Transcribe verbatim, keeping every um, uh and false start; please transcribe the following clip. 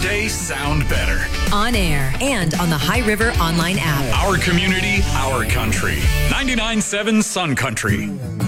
day sound better. On air and on the High River online app. Our community, our country. ninety-nine point seven Sun Country.